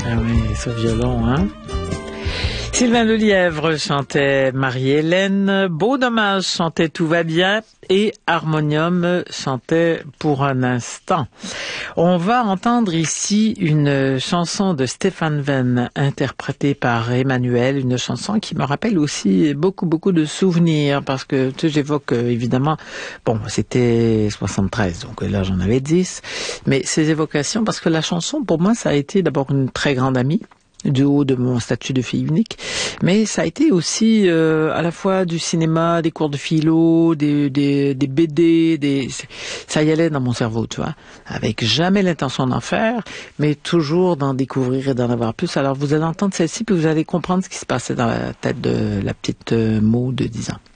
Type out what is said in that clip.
Ah oui, ce violon, hein? Sylvain Lelièvre chantait Marie-Hélène, Beau Dommage chantait Tout va bien et Harmonium chantait Pour un instant. On va entendre ici une chanson de Stéphane Venn interprétée par Emmanuel, une chanson qui me rappelle aussi beaucoup de souvenirs parce que tu sais, j'évoque évidemment, bon, c'était 73, donc là j'en avais 10, mais ces évocations parce que la chanson pour moi ça a été d'abord une très grande amie du haut de mon statut de fille unique, mais ça a été aussi à la fois du cinéma, des cours de philo, des BD, ça y allait dans mon cerveau, tu vois, avec jamais l'intention d'en faire, mais toujours d'en découvrir et d'en avoir plus. Alors vous allez entendre celle-ci, puis vous allez comprendre ce qui se passait dans la tête de la petite Maud de 10 ans.